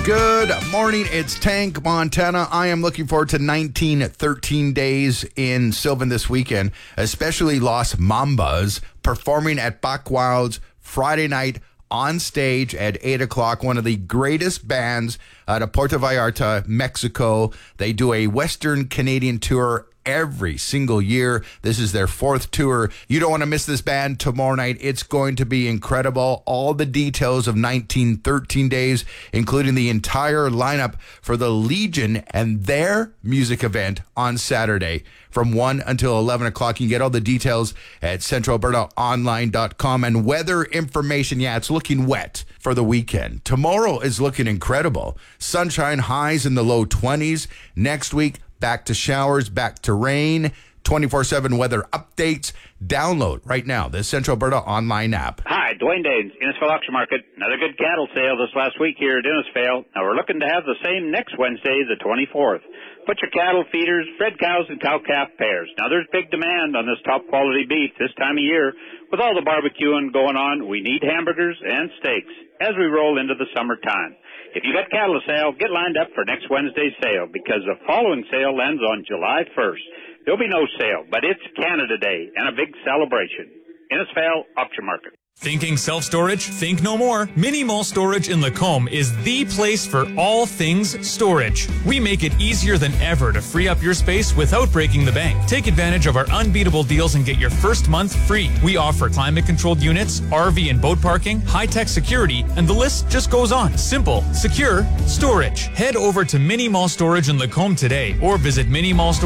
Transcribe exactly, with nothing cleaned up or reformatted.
Good morning, it's Tank Montana. I am looking forward to nineteen thirteen days in Sylvan this weekend, especially Los Mambas performing at Buck Wild's Friday night on stage at eight o'clock. One of the greatest bands out of Puerto Vallarta, Mexico. They do a Western Canadian tour every single year. This is their fourth tour. You don't want to miss this band tomorrow night. It's going to be incredible. All the details of nineteen thirteen days, including the entire lineup for the Legion and their music event on Saturday from one until eleven o'clock. You can get all the details at central alberta online dot com. And weather information, yeah, it's looking wet for the weekend. Tomorrow is looking incredible. Sunshine, highs in the low twenties. Next week, back to showers, back to rain. twenty-four seven weather updates. Download right now the Central Alberta online app. Hi, Dwayne Danes, Innisfail Auction Market. Another good cattle sale this last week here at Innisfail. Now we're looking to have the same next Wednesday, the twenty-fourth. Put your cattle feeders, fed cows, and cow-calf pairs. Now there's big demand on this top-quality beef this time of year. With all the barbecuing going on, we need hamburgers and steaks as we roll into the summertime. If you got cattle to sale, get lined up for next Wednesday's sale because the following sale ends on July first. There'll be no sale, but it's Canada Day and a big celebration. Innisfail Auction Market. Thinking self-storage? Think no more. Mini Mall Storage in Lacombe is the place for all things storage. We make it easier than ever to free up your space without breaking the bank. Take advantage of our unbeatable deals and get your first month free. We offer climate-controlled units, R V and boat parking, high-tech security, and the list just goes on. Simple, secure storage. Head over to Mini Mall Storage in Lacombe today or visit Mini Mall Storage.